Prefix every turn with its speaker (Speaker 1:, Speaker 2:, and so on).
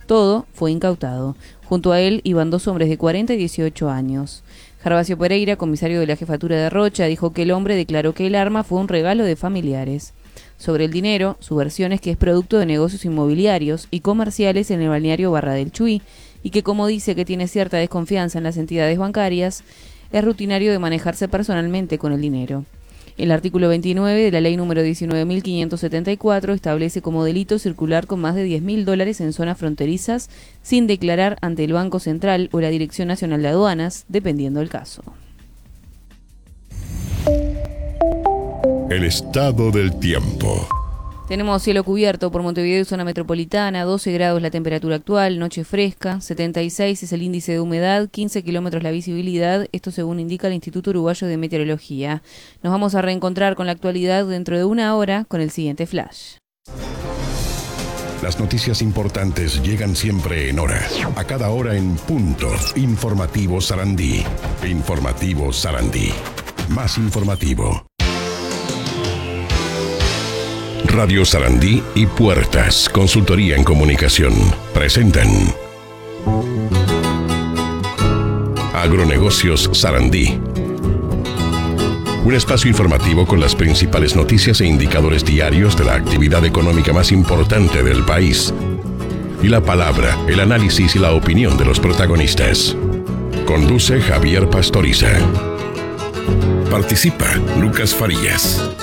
Speaker 1: Todo fue incautado. Junto a él iban 2 hombres de 40 y 18 años. Gervasio Pereira, comisario de la jefatura de Rocha, dijo que el hombre declaró que el arma fue un regalo de familiares. Sobre el dinero, su versión es que es producto de negocios inmobiliarios y comerciales en el balneario Barra del Chuy, y que, como dice que tiene cierta desconfianza en las entidades bancarias, es rutinario de manejarse personalmente con el dinero. El artículo 29 de la ley número 19.574 establece como delito circular con más de $10.000 en zonas fronterizas sin declarar ante el Banco Central o la Dirección Nacional de Aduanas, dependiendo del caso.
Speaker 2: El estado del tiempo.
Speaker 1: Tenemos cielo cubierto por Montevideo y zona metropolitana, 12 grados la temperatura actual, noche fresca, 76 es el índice de humedad, 15 kilómetros la visibilidad, esto según indica el Instituto Uruguayo de Meteorología. Nos vamos a reencontrar con la actualidad dentro de una hora con el siguiente flash.
Speaker 2: Las noticias importantes llegan siempre en hora, a cada hora en punto. Informativo Sarandí. Informativo Sarandí. Más informativo. Radio Sarandí y Puertas, consultoría en comunicación, presentan Agronegocios Sarandí. Un espacio informativo con las principales noticias e indicadores diarios de la actividad económica más importante del país. Y la palabra, el análisis y la opinión de los protagonistas. Conduce Javier Pastoriza. Participa Lucas Farías.